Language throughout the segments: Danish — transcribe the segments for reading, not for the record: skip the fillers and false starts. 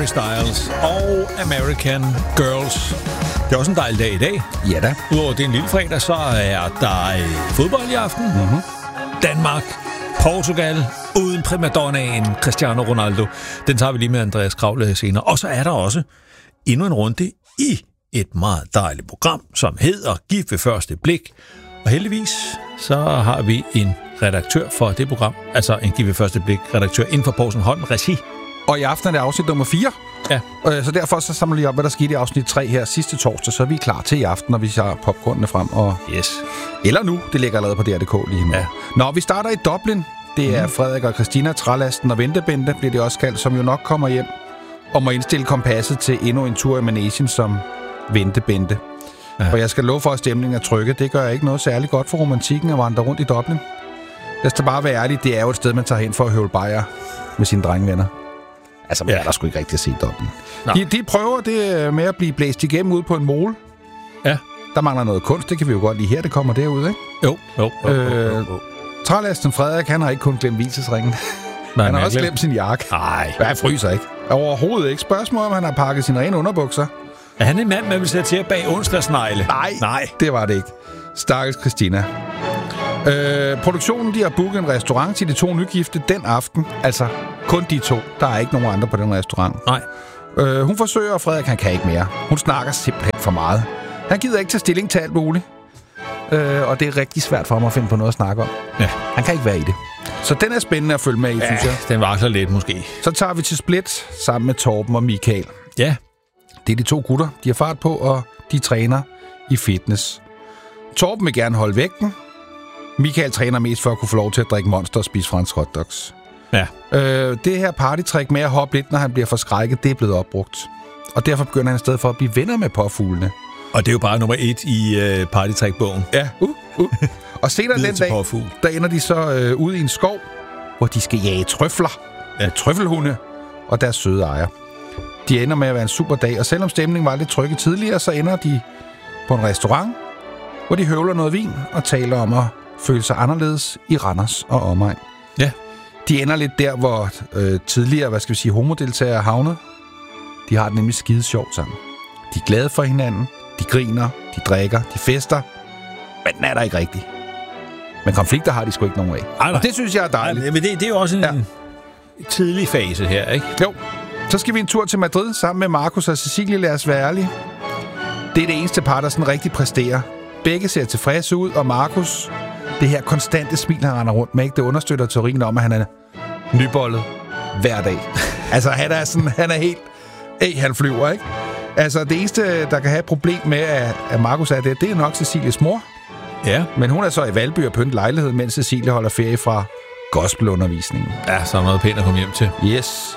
Harry Styles og American Girls. Det er også en dejlig dag i dag. Ja da. Udover det er en lille fredag, så er der fodbold i aften. Mm-hmm. Danmark, Portugal, uden primadonnaen Cristiano Ronaldo. Den tager vi lige med Andreas Kravle senere. Og så er der også endnu en runde i et meget dejligt program, som hedder Gift ved første blik. Og heldigvis så har vi en redaktør for det program, altså en Gift ved første blik redaktør inden for Poulsen Holm Regi. Og i aften er det afsnit nummer 4. Ja. Så derfor så samler vi op, hvad der skete i afsnit 3 her sidste torsdag, så er vi klar til i aften, når vi har popcornene frem. Og yes. Eller nu, det ligger allerede på DR.dk lige nu. Ja. Nå, vi starter i Dublin. Det er Frederik og Christina, Trælasten og Ventebente, bliver det også kaldt, som jo nok kommer hjem og må indstille kompasset til endnu en tur i Manesien som Ventebente. Ja. Og jeg skal love for, at stemningen er trykket. Det gør ikke noget særligt godt for romantikken at vandre rundt i Dublin. Lad os da bare være ærlig, det er jo et sted, man tager hen for at høvle bajer med sine drengevenner. Altså, man er der sgu ikke rigtig at se Dublin. De prøver det med at blive blæst igennem ude på en mole. Ja. Der mangler noget kunst, det kan vi jo godt lide her, det kommer derud, ikke? Jo. Trælasten Frederik, han har ikke kun glemt hvilesesringen. Han har også glemt sin jakke. Nej. Jeg fryser ikke. Overhovedet ikke. Spørgsmål om han har pakket sine rene underbukser. Er han en mand, man vil sætte til bag onsdagsnegle? Nej, det var det ikke. Stakkels Christina. Produktionen, de har booket en restaurant til de to nygifte den aften. Altså, kun de to. Der er ikke nogen andre på den restaurant. Nej. Hun forsøger, og Frederik, han kan ikke mere. Hun snakker simpelthen for meget. Han gider ikke tage stilling til alt muligt. Og det er rigtig svært for ham at finde på noget at snakke om. Ja. Han kan ikke være i det. Så den er spændende at følge med i, synes jeg. Den vakler lidt måske. Så tager vi til Split sammen med Torben og Michael. Ja. Det er de to gutter, de har fart på, og de træner i fitness. Torben vil gerne holde vægten. Michael træner mest for at kunne få lov til at drikke Monster og spise fransk hotdogs. Ja. Det her partytrick med at hoppe lidt, når han bliver forskrækket, det er blevet opbrugt. Og derfor begynder han i stedet for at blive venner med påfuglene. Og det er jo bare nummer 1 i partytrick-bogen. Ja. Og senere den dag, der ender de så ude i en skov, hvor de skal jage trøfler. Ja. Trøffelhunde og deres søde ejer. De ender med at være en super dag, og selvom stemningen var lidt trykket tidligere, så ender de på en restaurant, hvor de høvler noget vin og taler om at føle sig anderledes i Randers og omegn. Ja. De ender lidt der, hvor tidligere, homodeltagere havnet. De har det nemlig skide sjovt sammen. De er glade for hinanden, de griner, de drikker, de fester, men den er der ikke rigtig. Men konflikter har de sgu ikke nogen af. Ej, og det synes jeg er dejligt. Men det er jo også en tidlig fase her, ikke? Jo. Så skal vi en tur til Madrid sammen med Markus og Cecilie, lad os være ærlige. Det er det eneste par, der sådan rigtig præsterer. Begge ser tilfredse ud, og Markus, det her konstante smil, han render rundt med, ikke? Det understøtter teorien om, at han er nybollet hver dag. Altså, han er helt... han flyver, ikke? Altså, det eneste, der kan have et problem med, at Markus er det er nok Cecilies mor. Ja. Men hun er så i Valby og pyntet lejlighed, mens Cecilie holder ferie fra gospelundervisningen. Ja, så er noget pænt at komme hjem til. Yes.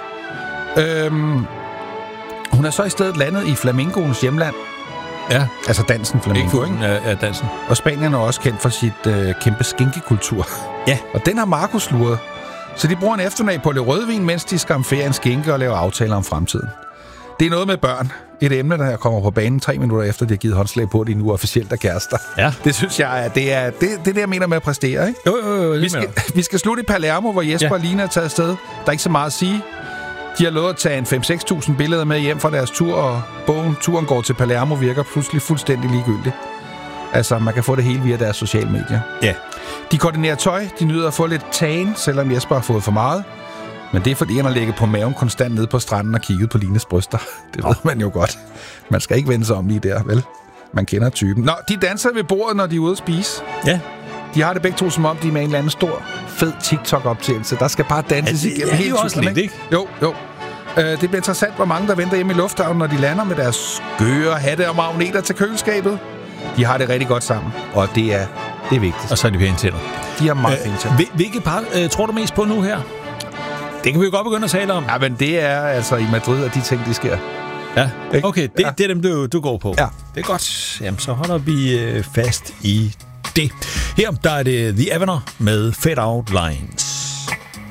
Hun er så i stedet landet i flamingoens hjemland. Ja. Altså dansen flamingo, ikke? Ja, dansen. Og Spanien er også kendt for sit kæmpe skinkekultur. Ja. Og den har Markus luret. Så de bruger en eftermiddag på lidt rødvin, mens de skamferer en skinke og laver aftaler om fremtiden. Det er noget med børn. Et emne, der kommer på banen 3 minutter efter, de har givet håndslag på, at de nu officielt er kærester. Ja. Det synes jeg, det er det, jeg mener med at præstere, ikke? Jo, vi skal slutte i Palermo, hvor Jesper og Lina er taget afsted. Der er ikke så meget at sige. De har lovet at tage en 5-6.000 billeder med hjem fra deres tur, og turen går til Palermo virker pludselig fuldstændig ligegyldigt. Altså, man kan få det hele via deres sociale medier. Ja. De koordinerer tøj, de nyder at få lidt tan, selvom Jesper har fået for meget. Men det er fordi, han har ligget på maven konstant nede på stranden og kigget på Lines bryster. Det ved man jo godt. Man skal ikke vende sig om lige der, vel? Man kender typen. Nå, de danser ved bordet, når de er ude at spise. Ja. De har det begge to, som om de er med en eller anden stor, fed TikTok-optagelse. Der skal bare danses igennem hele turen, ikke? Jo. Det bliver interessant, hvor mange der venter hjemme i lufthavnen, når de lander med deres skøre hatte og magneter til køleskabet. De har det rigtig godt sammen, og det er vigtigt. Og så er de pæne tænder. De har meget pæne tænder. Hvilket par tror du mest på nu her? Det kan vi jo godt begynde at tale om. Ja, men det er altså i Madrid, at de ting, de sker. Ja, okay. Det er dem, du går på. Ja. Det er godt. Jamen, så holder vi fast i det. Her, der er det The Evener med Fade Out Lines.